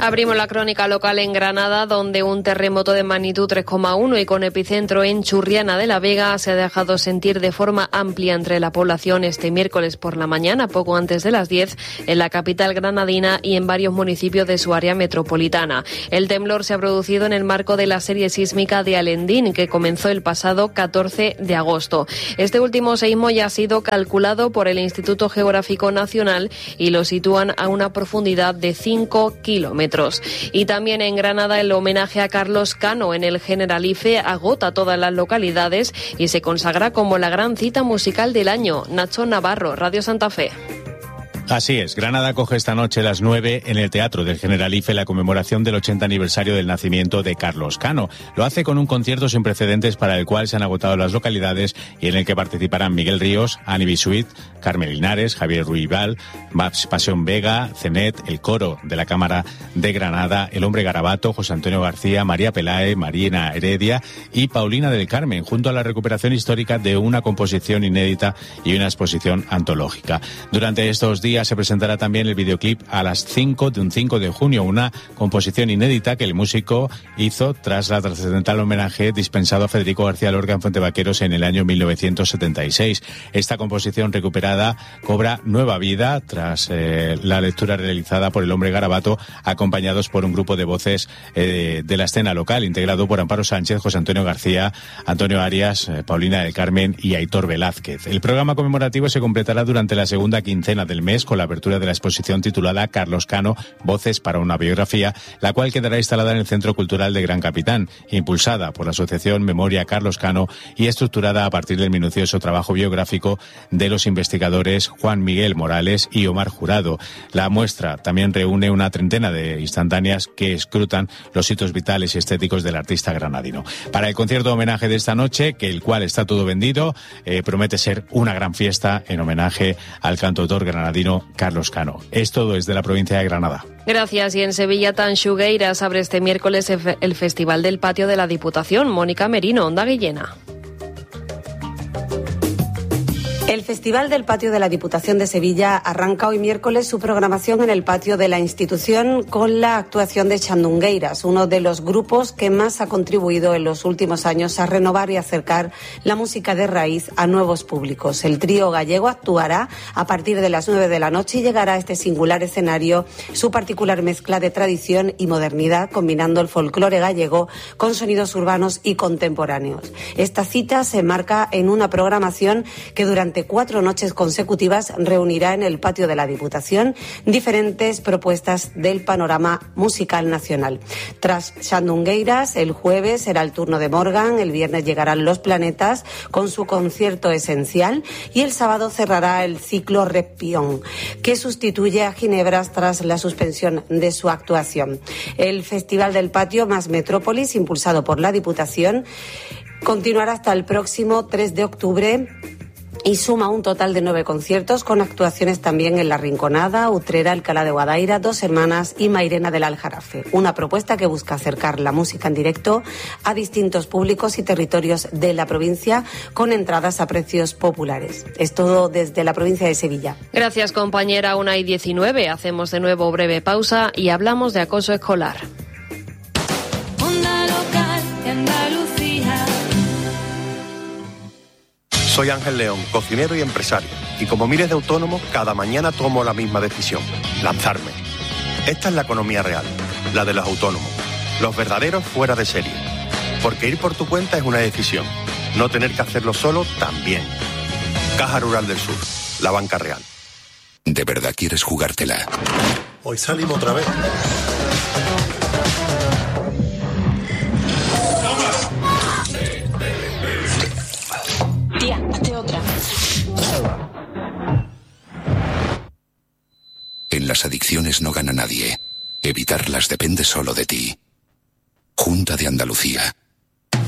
Abrimos la crónica local en Granada, donde un terremoto de magnitud 3,1 y con epicentro en Churriana de la Vega se ha dejado sentir de forma amplia entre la población este miércoles por la mañana, poco antes de las 10, en la capital granadina y en varios municipios de su área metropolitana. El temblor se ha producido en el marco de la serie sísmica de Alendín, que comenzó el pasado 14 de agosto. Este último seísmo ya ha sido calculado por el Instituto Geográfico Nacional y lo sitúan a una profundidad de 5 kilómetros. Y también en Granada el homenaje a Carlos Cano en el Generalife agota todas las localidades y se consagra como la gran cita musical del año. Nacho Navarro, Radio Santa Fe. Así es, Granada acoge esta noche a las 9 en el Teatro del Generalife la conmemoración del 80 aniversario del nacimiento de Carlos Cano. Lo hace con un concierto sin precedentes para el cual se han agotado las localidades y en el que participarán Miguel Ríos, Ani Bisuit, Carmen Linares, Javier Ruibal, Maps Pasión Vega, Cenet, el coro de la Cámara de Granada, el Hombre Garabato, José Antonio García, María Pelae, Marina Heredia y Paulina del Carmen, junto a la recuperación histórica de una composición inédita y una exposición antológica. Durante estos días se presentará también el videoclip a las 5 de un 5 de junio, una composición inédita que el músico hizo tras la trascendental homenaje dispensado a Federico García Lorca en Fuentevaqueros en el año 1976. Esta composición recuperada cobra nueva vida tras la lectura realizada por el Hombre Garabato, acompañados por un grupo de voces de la escena local, integrado por Amparo Sánchez, José Antonio García, Antonio Arias, Paulina del Carmen y Aitor Velázquez. El programa conmemorativo se completará durante la segunda quincena del mes con la apertura de la exposición titulada Carlos Cano, Voces para una biografía, la cual quedará instalada en el Centro Cultural de Gran Capitán, impulsada por la Asociación Memoria Carlos Cano y estructurada a partir del minucioso trabajo biográfico de los investigadores Juan Miguel Morales y Omar Jurado. La muestra también reúne una treintena de instantáneas que escrutan los hitos vitales y estéticos del artista granadino. Para el concierto de homenaje de esta noche, que el cual está todo vendido, promete ser una gran fiesta en homenaje al cantautor granadino Carlos Cano. Es todo desde la provincia de Granada. Gracias. Y en Sevilla, Tanxugueiras abre este miércoles el Festival del Patio de la Diputación. Mónica Merino, Onda Guillena. El Festival del Patio de la Diputación de Sevilla arranca hoy miércoles su programación en el patio de la institución con la actuación de Xandungueiras, uno de los grupos que más ha contribuido en los últimos años a renovar y acercar la música de raíz a nuevos públicos. El trío gallego actuará a partir de las 9 de la noche y llegará a este singular escenario su particular mezcla de tradición y modernidad, combinando el folclore gallego con sonidos urbanos y contemporáneos. Esta cita se enmarca en una programación que durante 4 noches consecutivas reunirá en el patio de la Diputación diferentes propuestas del panorama musical nacional. Tras Xandungueiras, el jueves será el turno de Morgan, el viernes llegarán Los Planetas con su concierto esencial y el sábado cerrará el ciclo Repión, que sustituye a Ginebras tras la suspensión de su actuación. El Festival del Patio más Metrópolis, impulsado por la Diputación, continuará hasta el próximo 3 de octubre y suma un total de 9 conciertos con actuaciones también en La Rinconada, Utrera, Alcalá de Guadaira, Dos Hermanas y Mairena del Aljarafe. Una propuesta que busca acercar la música en directo a distintos públicos y territorios de la provincia con entradas a precios populares. Es todo desde la provincia de Sevilla. Gracias, compañera. 1:19. Hacemos de nuevo breve pausa y hablamos de acoso escolar. Onda local de Andalucía. Soy Ángel León, cocinero y empresario, y como miles de autónomos, cada mañana tomo la misma decisión, lanzarme. Esta es la economía real, la de los autónomos, los verdaderos fuera de serie. Porque ir por tu cuenta es una decisión, no tener que hacerlo solo también. Caja Rural del Sur, la banca real. ¿De verdad quieres jugártela? Hoy salimos otra vez. Tía, hazte otra. En las adicciones no gana nadie. Evitarlas depende solo de ti. Junta de Andalucía.